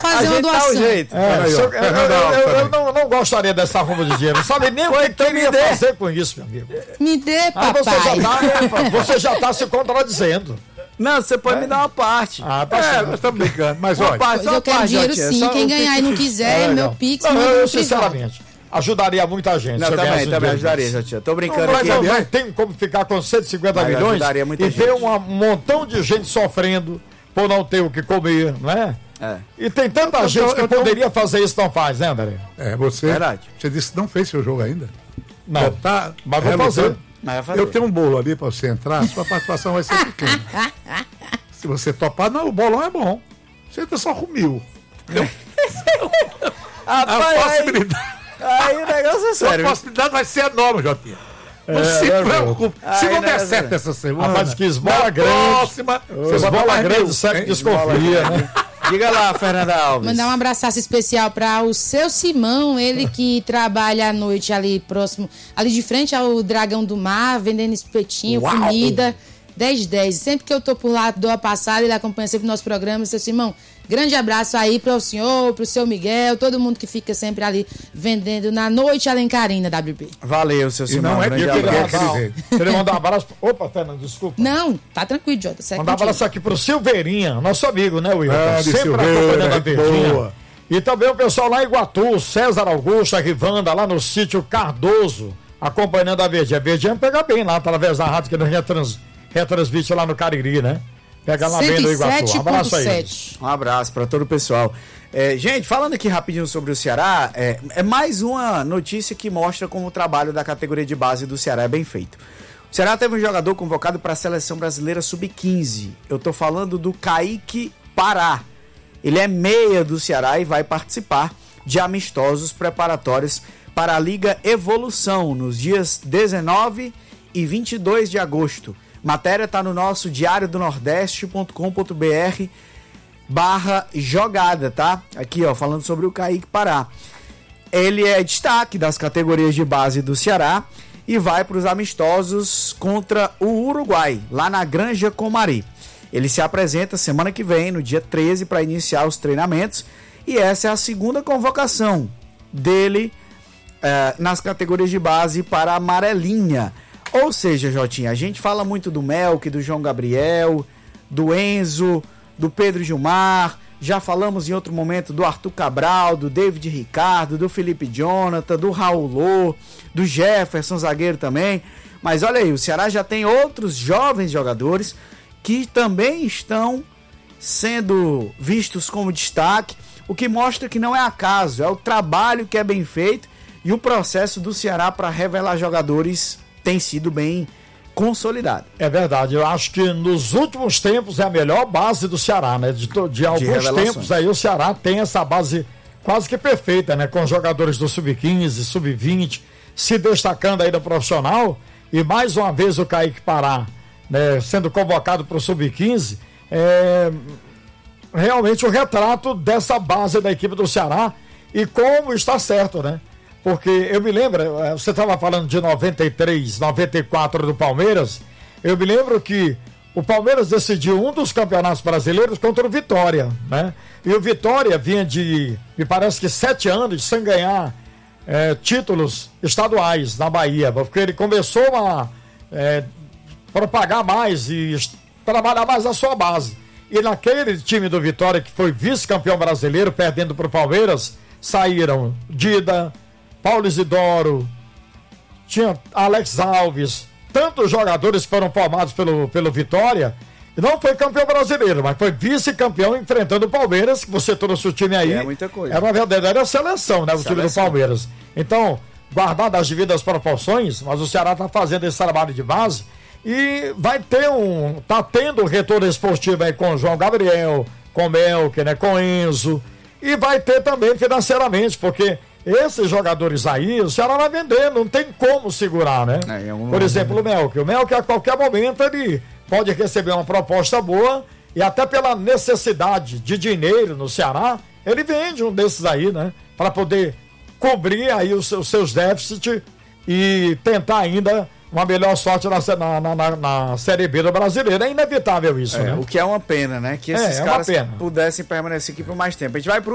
fazer uma doação. Eu não gostaria dessa arruma de dinheiro. Não sabe nem o que queria fazer com isso, meu amigo. Me dê, papai. Você já tá se contradizendo. Não, você pode me dar uma parte. Nós estamos brincando. Mas olha, eu quero dinheiro sim. Quem ganhar e não quiser, meu pix. Eu sinceramente ajudaria muita gente. Não, também ajudaria, Jotinha. Tô brincando aqui. Não tem como ficar com 150 milhões e ver um montão de gente sofrendo por não ter o que comer, não é? E tem tanta gente que poderia fazer isso, não faz, né, André? Você disse que não fez seu jogo ainda? Não, mas vou fazer. Eu tenho um bolo ali para você entrar, sua participação vai ser pequena. Se você topar, não, o bolão é bom. Você entra só com 1.000. A possibilidade... Aí o negócio é sério. A possibilidade vai ser enorme, Jotinha. Não se preocupe. Se não der certo essa semana, mas que esbola grande. Próxima, esbola grande, sempre desconfia, né? Diga lá, Fernanda Alves. Mandar um abraço especial para o seu Simão, ele que trabalha à noite ali próximo, ali de frente ao Dragão do Mar, vendendo espetinho, comida, 10-10. Sempre que eu tô por lá, dou a passada, ele acompanha sempre o nosso programa. Seu Simão, grande abraço aí para o senhor, para o seu Miguel, todo mundo que fica sempre ali vendendo na noite alencarina, WB. Valeu, seu Simão. Não é que ele mandar um abraço. Opa, Fernando, desculpa. Não, tá tranquilo, Jota. Mandar um abraço aqui pro Silveirinha, nosso amigo, né, Will? Sempre acompanhando a Verdinha. E também o pessoal lá em Iguatu, César Augusto, a Rivanda, lá no sítio Cardoso, acompanhando a Verdinha. A Verdinha pega bem lá, através da rádio que nos retransmite lá no Cariri, né? Pega lá bem no Iguatu. Um abraço aí. Um abraço para todo o pessoal. Gente, falando aqui rapidinho sobre o Ceará, é mais uma notícia que mostra como o trabalho da categoria de base do Ceará é bem feito. O Ceará teve um jogador convocado para a Seleção Brasileira Sub-15. Eu tô falando do Kaique Pará. Ele é meia do Ceará e vai participar de amistosos preparatórios para a Liga Evolução nos dias 19 e 22 de agosto. Matéria está no nosso diariodonordeste.com.br/jogada, tá? Aqui, ó, falando sobre o Kaique Pará. Ele é destaque das categorias de base do Ceará e vai para os amistosos contra o Uruguai, lá na Granja Comari. Ele se apresenta semana que vem, no dia 13, para iniciar os treinamentos. E essa é a segunda convocação dele nas categorias de base para a Amarelinha. Ou seja, Jotinha, a gente fala muito do Melk, do João Gabriel, do Enzo, do Pedro Gilmar, já falamos em outro momento do Arthur Cabral, do David Ricardo, do Felipe Jonathan, do Raul Lô, do Jefferson, zagueiro também. Mas olha aí, o Ceará já tem outros jovens jogadores que também estão sendo vistos como destaque, o que mostra que não é acaso, é o trabalho que é bem feito e o processo do Ceará para revelar jogadores tem sido bem consolidado. É verdade, eu acho que nos últimos tempos é a melhor base do Ceará, né? De alguns tempos aí o Ceará tem essa base quase que perfeita, né? Com jogadores do Sub-15, Sub-20, se destacando aí no profissional, e mais uma vez o Kaique Pará, né, sendo convocado para o Sub-15, realmente o retrato dessa base da equipe do Ceará e como está certo, né? Porque eu me lembro, você estava falando de 93, 94 do Palmeiras, eu me lembro que o Palmeiras decidiu um dos campeonatos brasileiros contra o Vitória, né? E o Vitória vinha de, me parece que 7 anos sem ganhar títulos estaduais na Bahia, porque ele começou a propagar mais e trabalhar mais a sua base. E naquele time do Vitória, que foi vice-campeão brasileiro, perdendo para o Palmeiras, saíram Dida, Paulo Isidoro, tinha Alex Alves, tantos jogadores que foram formados pelo Vitória, e não foi campeão brasileiro, mas foi vice-campeão enfrentando o Palmeiras, que você trouxe o time aí. É muita coisa. Era uma verdadeira seleção, né? O time do Palmeiras. Então, guardado as devidas proporções, mas o Ceará está fazendo esse trabalho de base e vai ter tá tendo um retorno esportivo aí com o João Gabriel, com o Melk, né? Com o Enzo, e vai ter também financeiramente, porque esses jogadores aí, o Ceará vai vender, não tem como segurar, né? Por exemplo, o Melk. O Melk, a qualquer momento, ele pode receber uma proposta boa e até pela necessidade de dinheiro no Ceará, ele vende um desses aí, né? Para poder cobrir aí os seus déficits e tentar ainda uma melhor sorte na Série B do Brasileiro. É inevitável isso, né? O que é uma pena, né? Que esses caras pudessem permanecer aqui por mais tempo. A gente vai pro